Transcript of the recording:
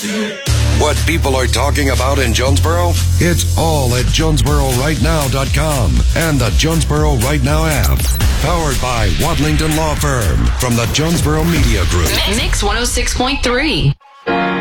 What people are talking about in Jonesboro? It's all at JonesboroRightNow.com and the Jonesboro Right Now app. Powered by Wadlington Law Firm from the Jonesboro Media Group. Mix 106.3.